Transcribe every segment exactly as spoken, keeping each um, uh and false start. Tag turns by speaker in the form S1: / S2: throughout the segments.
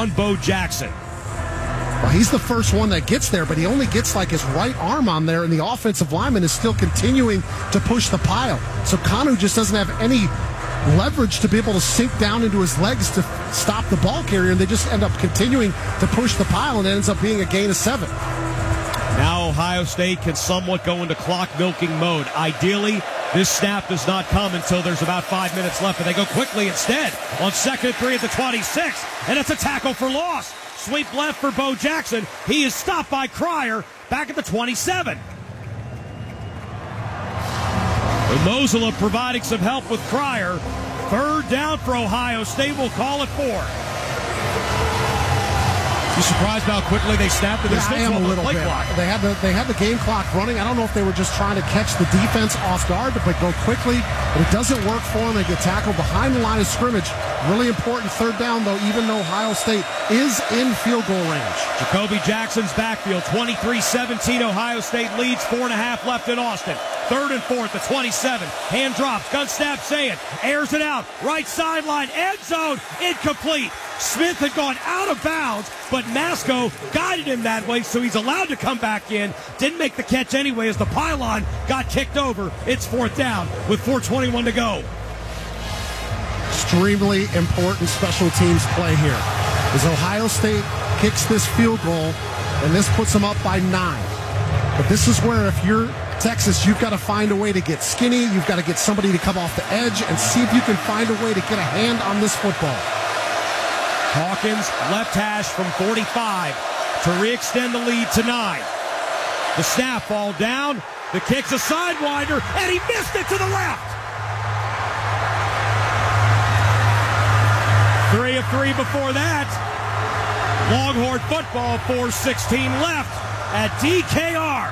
S1: on Bo Jackson.
S2: Well, he's the first one that gets there, but he only gets like his right arm on there, and the offensive lineman is still continuing to push the pile. So Kanu just doesn't have any leverage to be able to sink down into his legs to stop the ball carrier, and they just end up continuing to push the pile, and it ends up being a gain of seven.
S1: Now Ohio State can somewhat go into clock milking mode. Ideally, this snap does not come until there's about five minutes left, but they go quickly instead on second and three at the twenty-six, and it's a tackle for loss. Sweep left for Bo Jackson. He is stopped by Cryer back at the twenty-seven. Mosley providing some help with Cryer. Third down for Ohio State. We'll call it four. You surprised how quickly they snapped it?
S2: Yeah, I am a little bit. Clock. They had the they had the game clock running. I don't know if they were just trying to catch the defense off guard, but go quickly. But it doesn't work for them. They get tackled behind the line of scrimmage. Really important third down, though, even though Ohio State is in field goal range.
S1: Jacoby Jackson's backfield, twenty-three seventeen. Ohio State leads, four and a half left in Austin. Third and fourth, the twenty-seven. Hand drops, gun snap, Saying airs it out. Right sideline, end zone, incomplete. Smith had gone out of bounds, but Masco guided him that way, so he's allowed to come back in. Didn't make the catch anyway as the pylon got kicked over. It's fourth down with four twenty-one to go.
S2: Extremely important special teams play here. As Ohio State kicks this field goal, and this puts them up by nine. But this is where, if you're Texas, you've got to find a way to get skinny. You've got to get somebody to come off the edge and see if you can find a way to get a hand on this football.
S1: Hawkins, left hash from forty-five to re-extend the lead to nine. The snap, fall down. The kick's a sidewinder, and he missed it to the left. Three of three before that. Longhorn football, four sixteen left at D K R.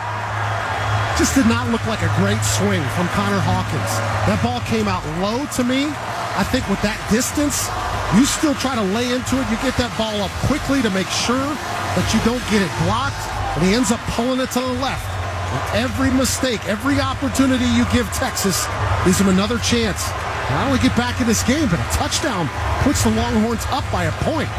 S2: Just did not look like a great swing from Connor Hawkins. That ball came out low to me. I think with that distance, you still try to lay into it. You get that ball up quickly to make sure that you don't get it blocked, and he ends up pulling it to the left. And every mistake, every opportunity you give Texas gives him another chance. Not only get back in this game, but a touchdown puts the Longhorns up by a point.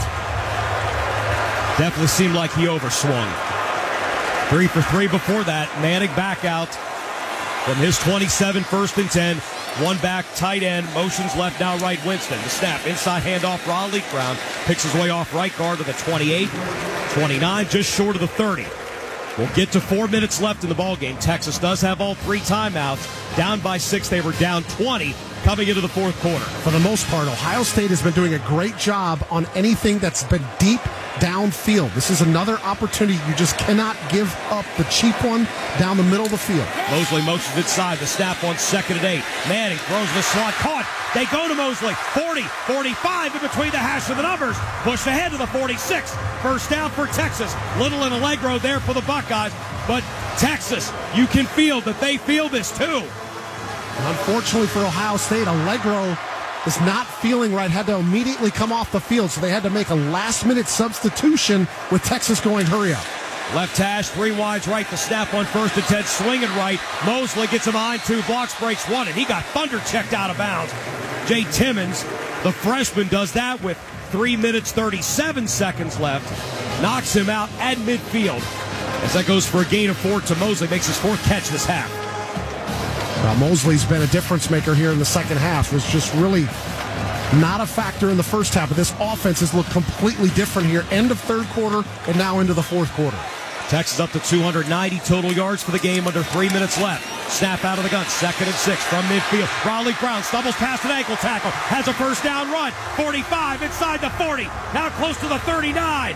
S1: Definitely seemed like he overswung. Three for three before that. Manning back out from his twenty-seven, first and ten. One back, tight end, motions left, now right, Winston. The snap, inside handoff, Raleigh Brown picks his way off right guard to the twenty-eight, twenty-nine, just short of the thirty. We'll get to four minutes left in the ballgame. Texas does have all three timeouts. Down by six, they were down twenty coming into the fourth quarter.
S2: For the most part, Ohio State has been doing a great job on anything that's been deep downfield. This is another opportunity. You just cannot give up the cheap one down the middle of the field.
S1: Mosley motions inside. The snap on second and eight. Manning throws the slot. Caught. They go to Mosley. forty, forty-five in between the hash of the numbers. Pushed ahead to the forty-six. First down for Texas. Little and Allegro there for the Buckeyes. But Texas, you can feel that they feel this too.
S2: Unfortunately for Ohio State, Allegro is not feeling right, had to immediately come off the field, so they had to make a last-minute substitution with Texas going hurry up.
S1: Left hash, three wides right, the snap on first and ten, swinging right. Mosley gets him behind two, blocks, breaks one, and he got thunder checked out of bounds. Jay Timmons, the freshman, does that with three minutes, thirty-seven seconds left. Knocks him out at midfield. As that goes for a gain of four to Mosley, makes his fourth catch this half.
S2: Well, Mosley's been a difference maker here in the second half. Was just really not a factor in the first half, but this offense has looked completely different here. End of third quarter and now into the fourth quarter.
S1: Texas up to two hundred ninety total yards for the game, under three minutes left. Snap out of the gun, second and six from midfield. Raleigh Brown stumbles past an ankle tackle, has a first down run, forty-five inside the forty, now close to the thirty-nine.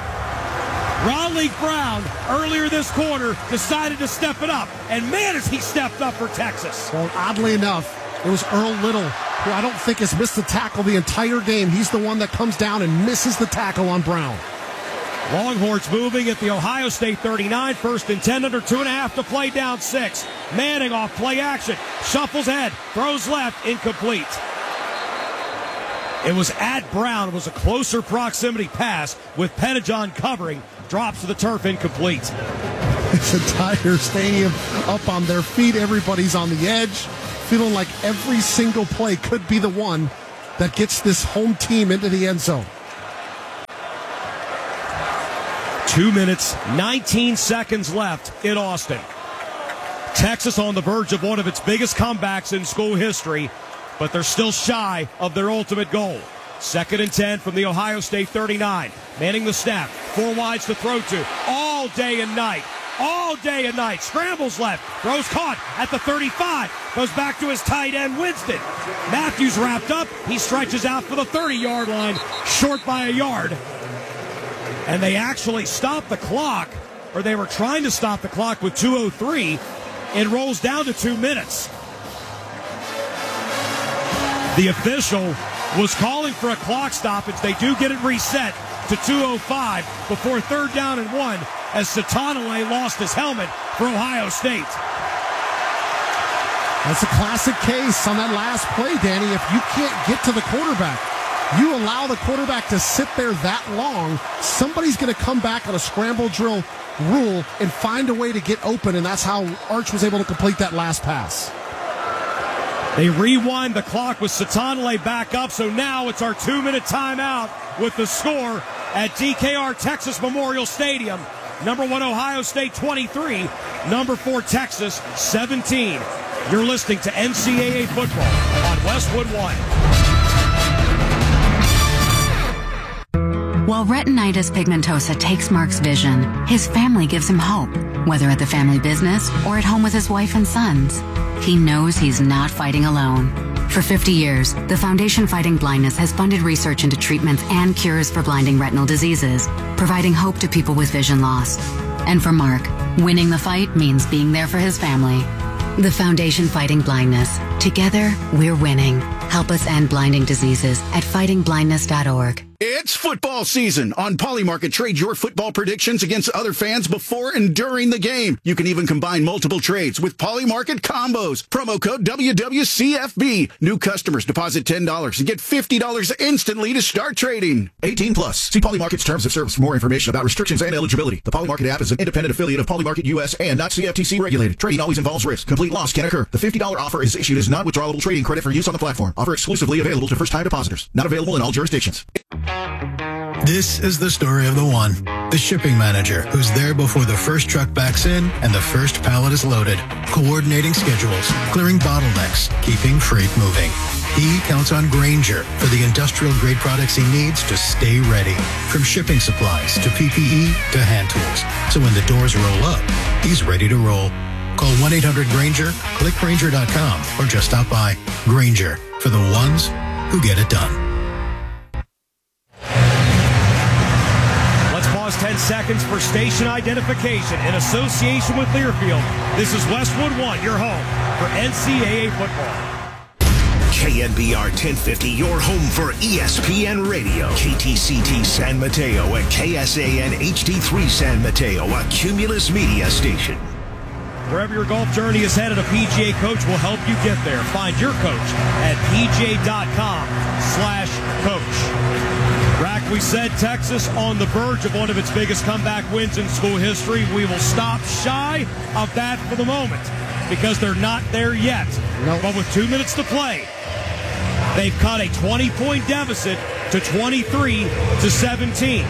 S1: Raleigh Brown, earlier this quarter, decided to step it up. And man, has he stepped up for Texas.
S2: Well, oddly enough, it was Earl Little, who I don't think has missed a tackle the entire game. He's the one that comes down and misses the tackle on Brown.
S1: Longhorns moving at the Ohio State thirty-nine, first and ten, under two and a half to play, down six. Manning off play action, shuffles head, throws left, incomplete. It was at Brown. It was a closer proximity pass with Pettijohn covering. Drops to the turf, incomplete.
S2: This entire stadium up on their feet. Everybody's on the edge, feeling like every single play could be the one that gets this home team into the end zone.
S1: Two minutes, nineteen seconds left in Austin. Texas on the verge of one of its biggest comebacks in school history, but they're still shy of their ultimate goal. Second and ten from the Ohio State thirty-nine. Manning the snap. Four wides to throw to. All day and night. All day and night. Scrambles left. Throws caught at the thirty-five. Goes back to his tight end, Winston. Matthews wrapped up. He stretches out for the thirty-yard line. Short by a yard. And they actually stopped the clock, or they were trying to stop the clock with two oh three. It rolls down to two minutes. The official was calling for a clock stoppage. They do get it reset to two oh five before third down and one as Satanale lost his helmet for Ohio State.
S2: That's a classic case on that last play, Danny. If you can't get to the quarterback, you allow the quarterback to sit there that long, somebody's going to come back on a scramble drill rule and find a way to get open, and that's how Arch was able to complete that last pass.
S1: They rewind the clock with Satanale back up, so now it's our two-minute timeout with the score at D K R Texas Memorial Stadium. Number one Ohio State twenty-three, number four Texas seventeen. You're listening to N C double A football on Westwood One.
S3: While retinitis pigmentosa takes Mark's vision, his family gives him hope, whether at the family business or at home with his wife and sons. He knows he's not fighting alone. For fifty years, the Foundation Fighting Blindness has funded research into treatments and cures for blinding retinal diseases, providing hope to people with vision loss. And for Mark, winning the fight means being there for his family. The Foundation Fighting Blindness. Together, we're winning. Help us end blinding diseases at fighting blindness dot org.
S4: It's football season. On Polymarket, trade your football predictions against other fans before and during the game. You can even combine multiple trades with Polymarket combos. Promo code W W C F B. New customers deposit ten dollars and get fifty dollars instantly to start trading. eighteen plus. See Polymarket's terms of service for more information about restrictions and eligibility. The Polymarket app is an independent affiliate of Polymarket U S and not C F T C regulated. Trading always involves risk. Complete loss can occur. The fifty dollars offer is issued as non-withdrawable trading credit for use on the platform. Offer exclusively available to first-time depositors. Not available in all jurisdictions.
S5: This is the story of the one, the shipping manager, who's there before the first truck backs in and the first pallet is loaded, coordinating schedules, clearing bottlenecks, keeping freight moving. He counts on Grainger for the industrial-grade products he needs to stay ready, from shipping supplies to P P E to hand tools. So when the doors roll up, he's ready to roll. Call one eight hundred Grainger, click Grainger dot com, or just stop by. Grainger, for the ones who get it done.
S1: ten seconds for station identification in association with Learfield. This is Westwood One, your home for N C double A football.
S6: K N B R ten fifty, your home for E S P N Radio. K T C T San Mateo and K S A N H D three San Mateo, a Cumulus media station.
S1: Wherever your golf journey is headed, a P G A coach will help you get there. Find your coach at P G A dot com slash coach. Rack, we said Texas on the verge of one of its biggest comeback wins in school history. We will stop shy of that for the moment because they're not there yet. Nope. But with two minutes to play, they've cut a twenty-point deficit to twenty-three to seventeen.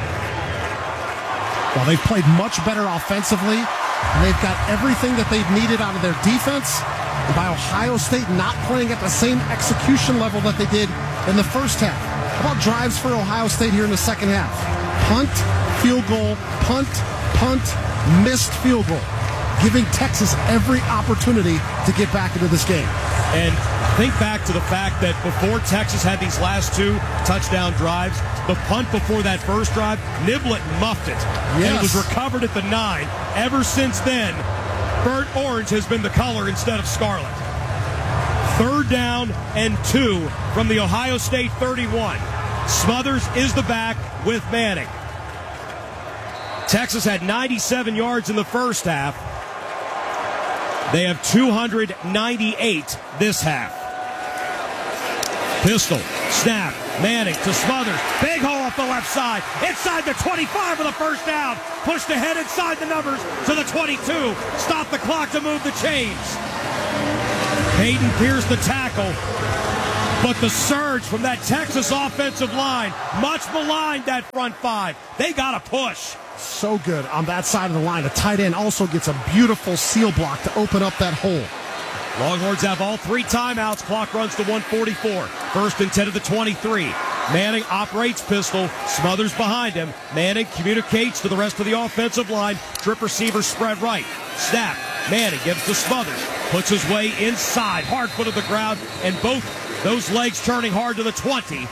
S2: Well, they've played much better offensively, and they've got everything that they've needed out of their defense. And by Ohio State not playing at the same execution level that they did in the first half. How about drives for Ohio State here in the second half? Punt, field goal, punt, punt, missed field goal. Giving Texas every opportunity to get back into this game.
S1: And think back to the fact that before Texas had these last two touchdown drives, the punt before that first drive, Niblett muffed it. Yes. And it was recovered at the nine. Ever since then, burnt orange has been the color instead of scarlet. Third down and two from the Ohio State thirty-one. Smothers is the back with Manning. Texas had ninety-seven yards in the first half. They have two hundred ninety-eight this half. Pistol, snap, Manning to Smothers. Big hole off the left side. Inside the twenty-five for the first down. Pushed ahead inside the numbers to the twenty-two. Stop the clock to move the chains. Peyton Pierce the tackle. But the surge from that Texas offensive line, much maligned, that front five. They got to push.
S2: So good on that side of the line. A tight end also gets a beautiful seal block to open up that hole.
S1: Longhorns have all three timeouts. Clock runs to one forty-four. First and ten of the twenty-three. Manning operates pistol. Smothers behind him. Manning communicates to the rest of the offensive line. Trip receiver spread right. Snap. Manning gives to Smothers. Puts his way inside. Hard foot of the ground. And both those legs turning hard to the twenty.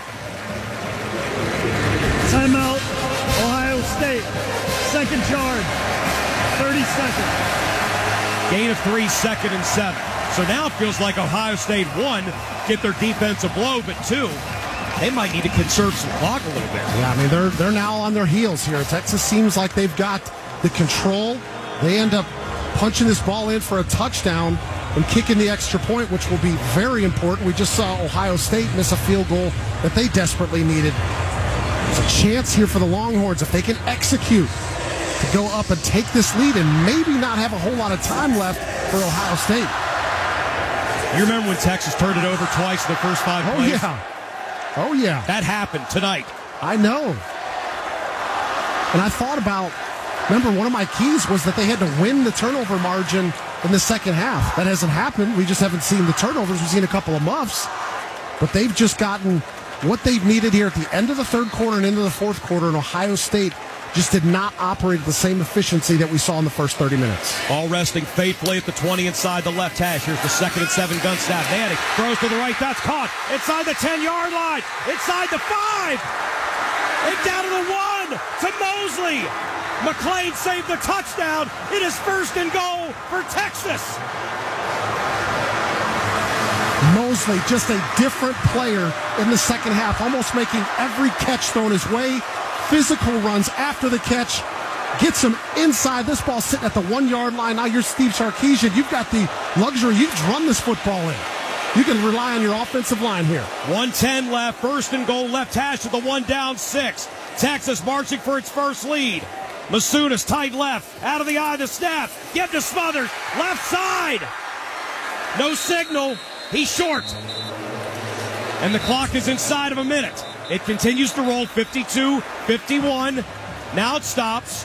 S7: Timeout. Ohio State. Second charge. thirty seconds.
S1: Gain of three, second and seven. So now it feels like Ohio State, one, get their defensive blow, but two, they might need to conserve some clock a little bit.
S2: Yeah, I mean, they're they're now on their heels here. Texas seems like they've got the control. They end up punching this ball in for a touchdown and kicking the extra point, which will be very important. We just saw Ohio State miss a field goal that they desperately needed. There's a chance here for the Longhorns if they can execute to go up and take this lead and maybe not have a whole lot of time left for Ohio State.
S1: You remember when Texas turned it over twice in the first five
S2: Oh,
S1: plays?
S2: yeah. Oh, yeah.
S1: That happened tonight.
S2: I know. And I thought about, remember, one of my keys was that they had to win the turnover margin in the second half. That hasn't happened. We just haven't seen the turnovers. We've seen a couple of muffs. But they've just gotten what they've needed here at the end of the third quarter and into the fourth quarter, and Ohio State just did not operate at the same efficiency that we saw in the first thirty minutes.
S1: All resting faithfully at the twenty inside the left hash. Here's the second and seven gun snap. Manning throws to the right. That's caught. Inside the ten-yard line. Inside the five. And down to the one. To Mosley. McClain saved the touchdown. It is first and goal for Texas.
S2: Mosley, just a different player in the second half, almost making every catch thrown his way. Physical runs after the catch, gets him inside. This ball sitting at the one-yard line. Now you're Steve Sarkisian. You've got the luxury. You can run this football in. You can rely on your offensive line here.
S1: one ten left. First and goal. Left hash to the one down six. Texas marching for its first lead. Masunas tight left. Out of the eye. The snap. Give to Smothers. Left side. No signal. He's short. And the clock is inside of a minute. It continues to roll. fifty-two fifty-one. Now it stops.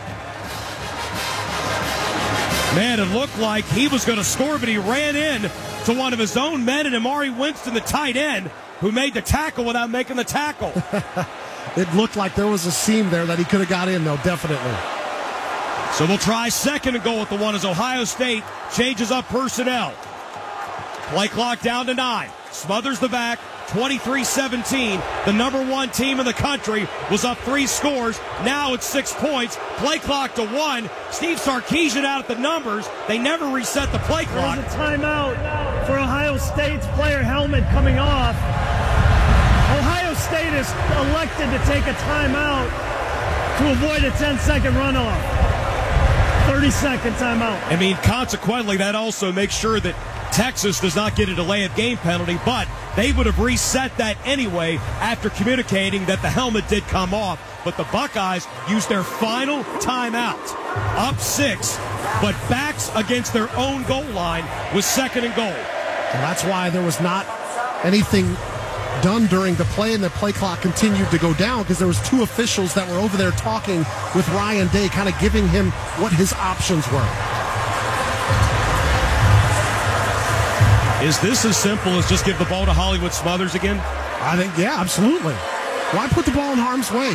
S1: Man, it looked like he was going to score, but he ran in to one of his own men, and Amari Winston, the tight end, who made the tackle without making the tackle.
S2: It looked like there was a seam there that he could have got in, though, definitely.
S1: So we'll try second and goal at the one as Ohio State changes up personnel. Play clock down to nine. Smothers the back. twenty-three seventeen. The number one team in the country was up three scores. Now it's six points. Play clock to one. Steve Sarkisian out at the numbers. They never reset the play clock.
S7: There's a timeout for Ohio State's player helmet coming off. Ohio State is elected to take a timeout to avoid a ten-second runoff. thirty-second timeout.
S1: I mean, consequently, that also makes sure that Texas does not get a delay of game penalty, but they would have reset that anyway after communicating that the helmet did come off. But the Buckeyes used their final timeout, up six, but backs against their own goal line with second and goal.
S2: And that's why there was not anything done during the play, and the play clock continued to go down because there was two officials that were over there talking with Ryan Day, kind of giving him what his options were.
S1: Is this as simple as just give the ball to Hollywood Smothers again?
S2: I think, yeah, absolutely. Why put the ball in harm's way?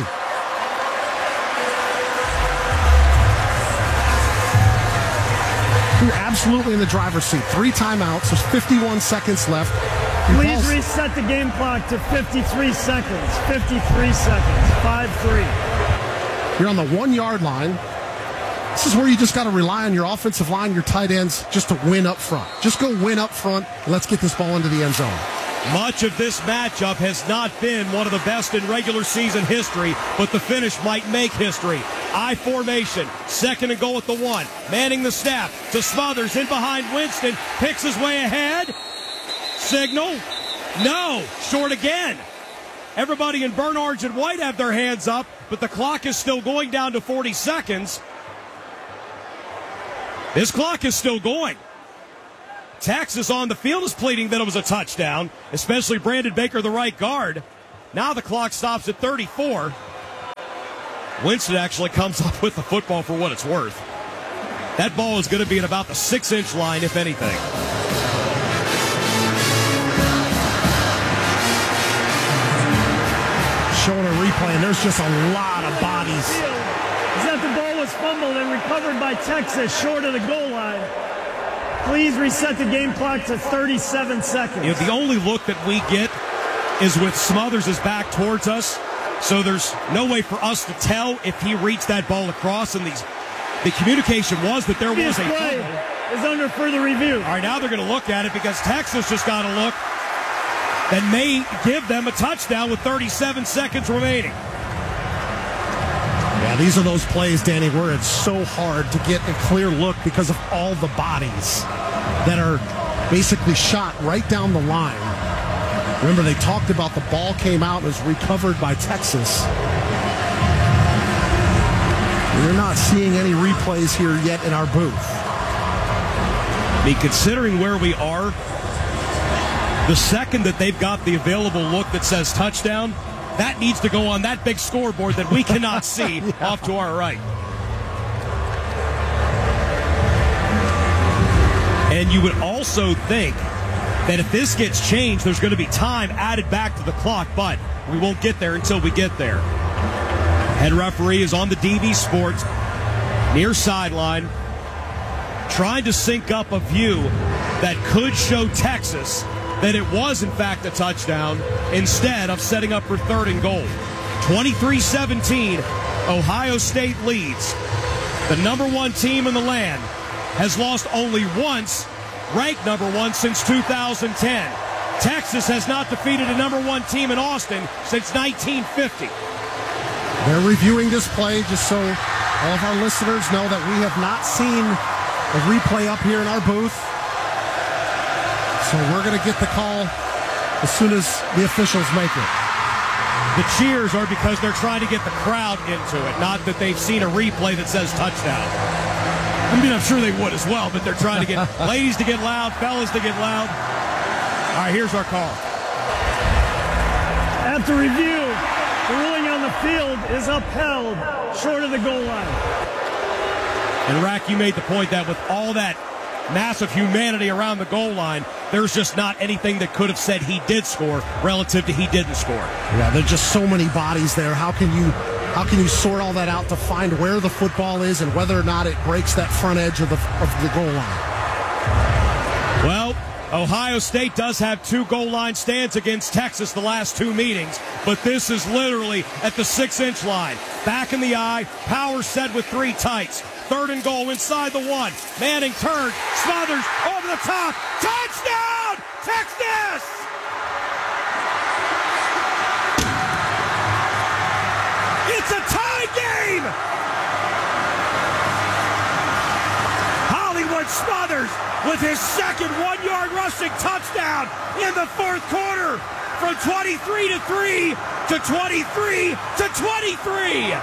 S2: You're absolutely in the driver's seat. Three timeouts. There's fifty-one seconds left. Your
S7: Please
S2: ball's-
S7: reset the game clock to fifty-three seconds. fifty-three seconds. five three.
S2: You're on the one-yard line. This is where you just got to rely on your offensive line, your tight ends, just to win up front. Just go win up front, and let's get this ball into the end zone.
S1: Much of this matchup has not been one of the best in regular season history, but the finish might make history. I formation, second and goal at the one. Manning the snap to Smothers in behind Winston, picks his way ahead. Signal. No, short again. Everybody in burnt orange and white have their hands up, but the clock is still going down to forty seconds. This clock is still going. Texas on the field is pleading that it was a touchdown, especially Brandon Baker, the right guard. Now the clock stops at thirty-four. Winston actually comes up with the football for what it's worth. That ball is going to be at about the six-inch line, if anything.
S2: Showing a replay, and there's just a lot of bodies.
S7: Is that the ball was fumbled and recovered by Texas short of the goal line. Please reset the game clock to thirty-seven seconds.
S1: You know, the only look that we get is with Smothers' back towards us, so there's no way for us to tell if he reached that ball across, and these, the communication was that there was a
S7: play
S1: fumble.
S7: Is under further review.
S1: All right, now they're going to look at it because Texas just got a look that may give them a touchdown with thirty-seven seconds remaining.
S2: Yeah, these are those plays, Danny, where it's so hard to get a clear look because of all the bodies that are basically shot right down the line. Remember, they talked about the ball came out and was recovered by Texas. We're not seeing any replays here yet in our booth.
S1: I mean, considering where we are, the second that they've got the available look that says touchdown, that needs to go on that big scoreboard that we cannot see yeah. off to our right. And you would also think that if this gets changed, there's going to be time added back to the clock, but we won't get there until we get there. Head referee is on the D V Sports, near sideline, trying to sync up a view that could show Texas that it was, in fact, a touchdown instead of setting up for third and goal. twenty-three seventeen, Ohio State leads. The number one team in the land has lost only once, ranked number one since two thousand ten. Texas has not defeated a number one team in Austin since nineteen fifty.
S2: They're reviewing this play just so all of our listeners know that we have not seen a replay up here in our booth. So we're going to get the call as soon as the officials make it.
S1: The cheers are because they're trying to get the crowd into it, not that they've seen a replay that says touchdown. I mean, I'm sure they would as well, but they're trying to get ladies to get loud, fellas to get loud. All right, here's our call.
S7: After review, the ruling on the field is upheld short of the goal line.
S1: And Rack, you made the point that with all that massive humanity around the goal line, there's just not anything that could have said he did score relative to he didn't score.
S2: Yeah, there's just so many bodies there. How can you how can you sort all that out to find where the football is and whether or not it breaks that front edge of the of the goal line?
S1: Well, Ohio State does have two goal line stands against Texas the last two meetings, but this is literally at the six-inch line. Back in the eye, power set with three tights. Third and goal inside the one. Manning turned, Smothers over the top. Touchdown, Texas! It's a tie game! Hollywood Smothers with his second one-yard rushing touchdown in the fourth quarter from twenty-three to three to twenty-three to twenty-three.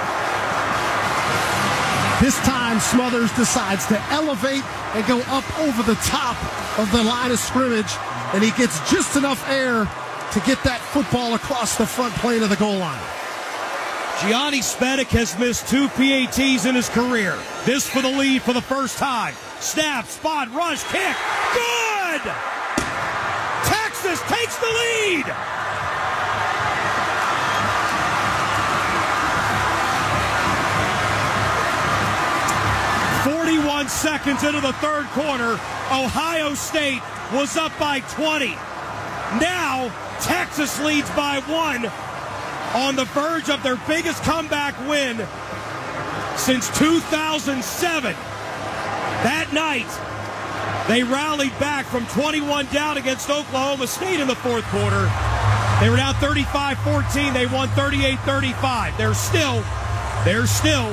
S2: This time, Smothers decides to elevate and go up over the top of the line of scrimmage, and he gets just enough air to get that football across the front plane of the goal line.
S1: Gianni Spedic has missed two P A Ts in his career. This for the lead for the first time. Snap, spot, rush, kick. Good! Texas takes the lead! forty-one seconds into the third quarter, Ohio State was up by twenty. Now, Texas leads by one on the verge of their biggest comeback win since two thousand seven. That night, they rallied back from twenty-one down against Oklahoma State in the fourth quarter. They were down thirty-five fourteen. They won thirty-eight thirty-five. They're still, they're still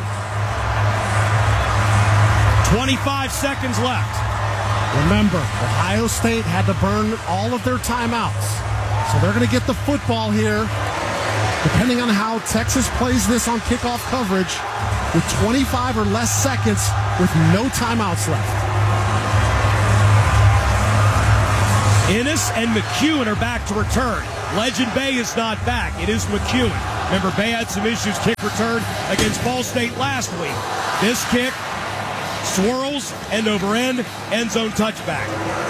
S1: twenty-five seconds left.
S2: Remember, Ohio State had to burn all of their timeouts. So they're going to get the football here, depending on how Texas plays this on kickoff coverage, with twenty-five or less seconds with no timeouts left.
S1: Innes and McEwen are back to return. Legend Bay is not back. It is McEwen. Remember, Bay had some issues kick return against Ball State last week. This kick swirls, end over end, end zone touchback.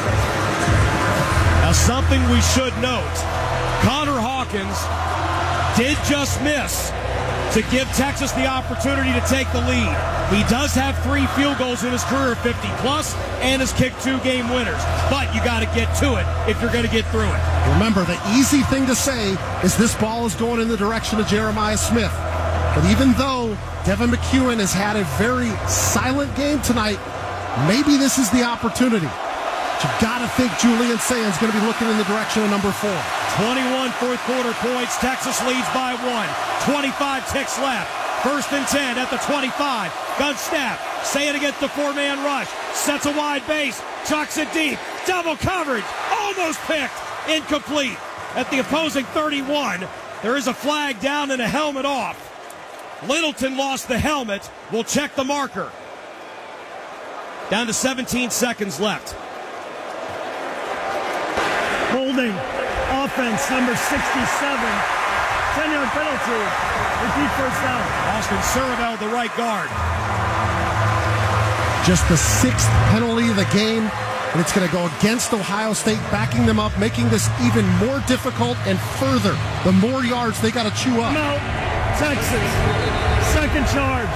S1: Now, something we should note. Connor Hawkins did just miss to give Texas the opportunity to take the lead. He does have three field goals in his career, fifty plus, and has kicked two game winners. But you got to get to it if you're going to get through it.
S2: Remember, the easy thing to say is this ball is going in the direction of Jeremiah Smith. But even though Devin McEwen has had a very silent game tonight, maybe this is the opportunity. But you got to think Julian Sands is going to be looking in the direction of number four.
S1: twenty-one fourth quarter points. Texas leads by one. twenty-five ticks left. First and ten at the twenty-five. Gun snap. Sayin against the four-man rush. Sets a wide base. Chucks it deep. Double coverage. Almost picked. Incomplete. At the opposing thirty-one, there is a flag down and a helmet off. Littleton lost the helmet. We'll check the marker. Down to seventeen seconds left.
S7: Holding. Offense, number sixty-seven. ten-yard penalty. Repeat first down.
S1: Austin Surabel, the right guard.
S2: Just the sixth penalty of the game, and it's going to go against Ohio State, backing them up, making this even more difficult and further. The more yards they got to chew up.
S7: Out. Texas. Second charge.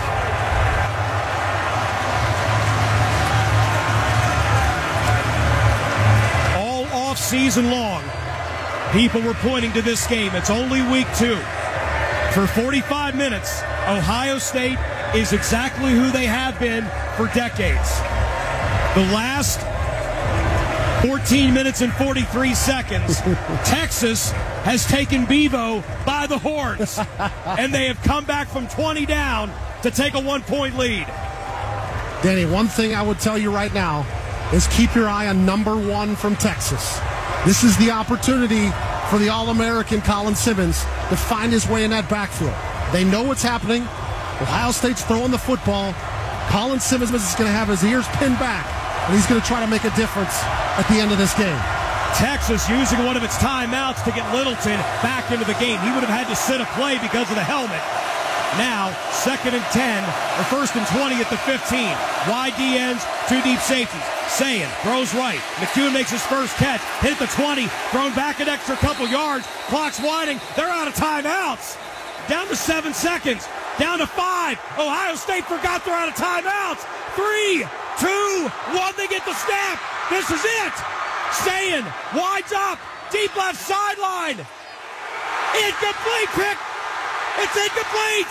S1: All off season long, people were pointing to this game. It's only week two. For forty-five minutes, Ohio State is exactly who they have been for decades. The last fourteen minutes and forty-three seconds, Texas has taken Bevo by the horns, and they have come back from twenty down to take a one-point lead.
S2: Danny, one thing I would tell you right now is keep your eye on number one from Texas. This is the opportunity for the All-American Colin Simmons to find his way in that backfield. They know what's happening. Ohio State's throwing the football. Colin Simmons is going to have his ears pinned back, and he's going to try to make a difference at the end of this game.
S1: Texas using one of its timeouts to get Littleton back into the game. He would have had to sit a play because of the helmet. Now, second and ten, or first and twenty at the fifteen. Wide D ends, two deep safeties. Sayin throws right. McEwen makes his first catch. Hit the twenty, thrown back an extra couple yards. Clock's winding. They're out of timeouts. Down to seven seconds. Down to five. Ohio State forgot they're out of timeouts. Three, two, one. They get the snap. This is it. Sayin wides up. Deep left sideline. Incomplete pick. It's incomplete!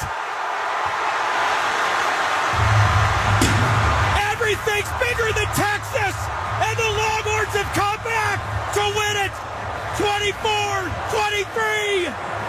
S1: Everything's bigger than Texas! And the Longhorns have come back to win it! twenty-four twenty-three!